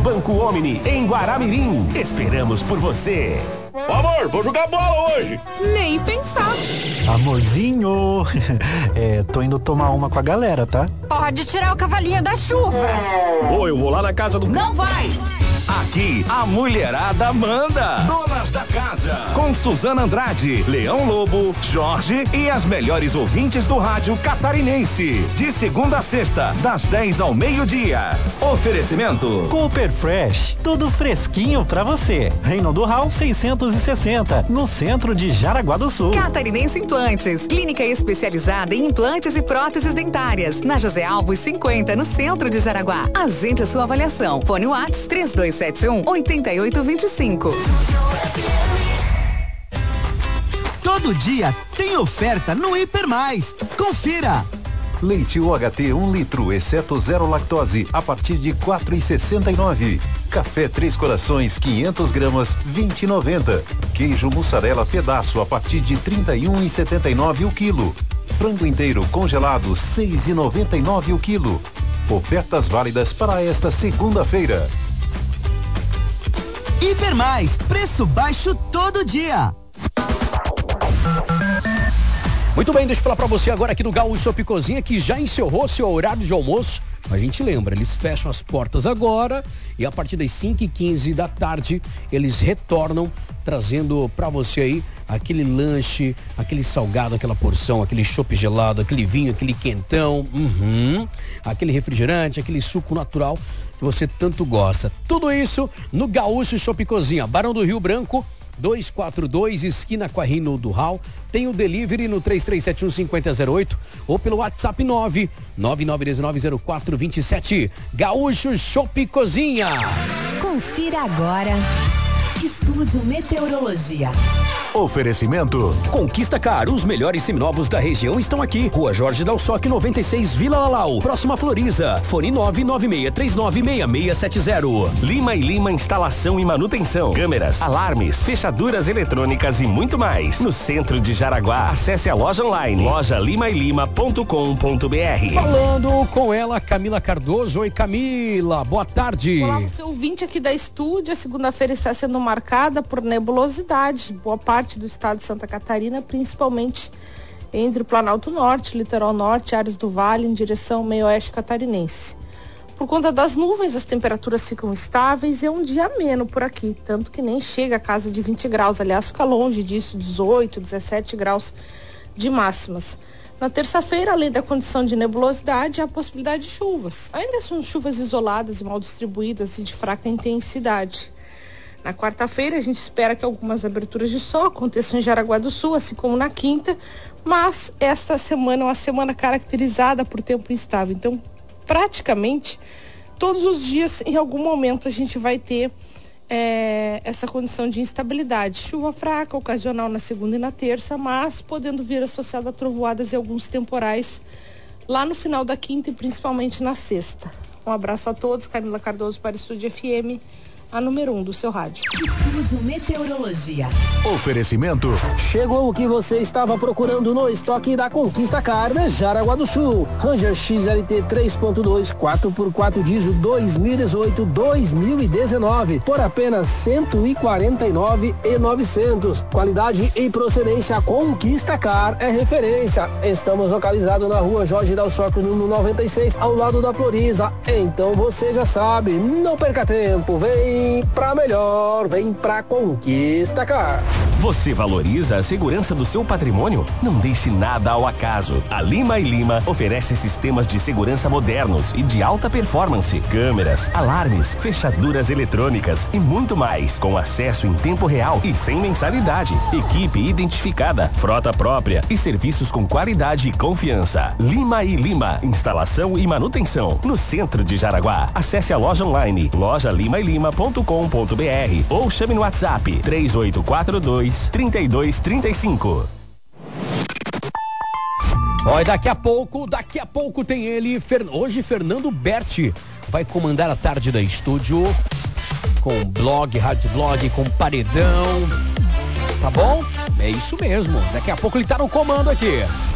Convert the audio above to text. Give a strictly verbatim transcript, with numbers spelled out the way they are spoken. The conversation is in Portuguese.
Banco Omni, em Guaramirim. Esperamos por você. Ô, amor, vou jogar bola hoje. Nem pensar. Amorzinho, é, tô indo tomar uma com a galera, tá? Pode tirar o cavalinho da chuva. Ô, eu vou lá na casa do... Não vai. Aqui, a mulherada manda. Donas da casa. Com Suzana Andrade, Leão Lobo, Jorge e as melhores ouvintes do rádio catarinense. De segunda a sexta, das dez ao meio-dia. Oferecimento Cooper Fresh, tudo fresquinho pra você. Reinaldo Hall seiscentos e sessenta, no centro de Jaraguá do Sul. Catarinense Implantes, clínica especializada em implantes e próteses dentárias. Na José Alves cinquenta, no centro de Jaraguá. Agende a sua avaliação. Fone Whats três dois sete um, oito oito dois cinco. Todo dia tem oferta no Hiper Mais. Confira! Leite U H T um litro, exceto zero lactose, a partir de quatro e sessenta e nove. Café Três Corações, quinhentas gramas, vinte e noventa. Queijo mussarela pedaço, a partir de trinta e um e setenta e nove o quilo. Frango inteiro congelado, seis e noventa e nove o quilo. Ofertas válidas para esta segunda-feira. Hiper Mais, preço baixo todo dia. Muito bem, deixa eu falar pra você agora aqui do Gaúcho Shop Cozinha, que já encerrou seu horário de almoço. A gente lembra, eles fecham as portas agora e a partir das cinco e quinze da tarde eles retornam trazendo pra você aí aquele lanche, aquele salgado, aquela porção, aquele chopp gelado, aquele vinho, aquele quentão, uhum, aquele refrigerante, aquele suco natural que você tanto gosta. Tudo isso no Gaúcho Shop Cozinha, Barão do Rio Branco, dois quatro dois, esquina com a Reinaldo Hall. Tem o delivery no três três sete um, cinco zero zero oito ou pelo WhatsApp nove nove nove um nove zero quatro dois sete. Gaúcho Shop Cozinha. Confira agora. Estúdio Meteorologia. Oferecimento Conquista Car, os melhores seminovos da região estão aqui. Rua Jorge Dalsoque noventa e seis, Vila Lalau, próxima Floriza. Fone nove nove seis três nove seis seis sete zero. Lima e Lima Instalação e Manutenção, câmeras, alarmes, fechaduras eletrônicas e muito mais. No centro de Jaraguá, acesse a loja online, loja lima e lima ponto com ponto br. Falando com ela, Camila Cardoso. Oi, Camila, boa tarde. Olá, você ouvinte aqui da estúdio. A segunda-feira está sendo marcada por nebulosidade. Boa parte do estado de Santa Catarina, principalmente entre o Planalto Norte, Litoral Norte, áreas do Vale, em direção ao meio-oeste catarinense. Por conta das nuvens, as temperaturas ficam estáveis e é um dia ameno por aqui, tanto que nem chega a casa de vinte graus, aliás, fica longe disso, dezoito, dezessete graus de máximas. Na terça-feira, além da condição de nebulosidade, há a possibilidade de chuvas. Ainda são chuvas isoladas e mal distribuídas e de fraca intensidade. Na quarta-feira, a gente espera que algumas aberturas de sol aconteçam em Jaraguá do Sul, assim como na quinta, mas esta semana é uma semana caracterizada por tempo instável. Então, praticamente, todos os dias, em algum momento, a gente vai ter é, essa condição de instabilidade. Chuva fraca, ocasional na segunda e na terça, mas podendo vir associada a trovoadas e alguns temporais lá no final da quinta e principalmente na sexta. Um abraço a todos, Camila Cardoso para o Estúdio F M. A número um do seu rádio. Estúdio Meteorologia. Oferecimento. Chegou o que você estava procurando no estoque da Conquista Car de Jaraguá do Sul. Ranger X L T três ponto dois, quatro por quatro diesel dois mil e dezoito, dois mil e dezenove por apenas cento e quarenta e nove mil e novecentos. Qualidade e procedência Conquista Car é referência. Estamos localizados na rua Jorge Dalsoque, número noventa e seis, ao lado da Floriza. Então você já sabe, não perca tempo, vem pra melhor, vem pra Conquista Car. Você valoriza a segurança do seu patrimônio? Não deixe nada ao acaso. A Lima e Lima oferece sistemas de segurança modernos e de alta performance, câmeras, alarmes, fechaduras eletrônicas e muito mais, com acesso em tempo real e sem mensalidade. Equipe identificada, frota própria e serviços com qualidade e confiança. Lima e Lima, instalação e manutenção, no centro de Jaraguá. Acesse a loja online, loja lima e lima ponto com ponto br ou chame no WhatsApp três oito quatro dois, três dois três cinco. Olha, daqui a pouco, daqui a pouco tem ele, Fer... hoje Fernando Berti vai comandar a tarde da estúdio com blog, rádio blog, com paredão, tá bom? É isso mesmo, daqui a pouco ele tá no comando aqui.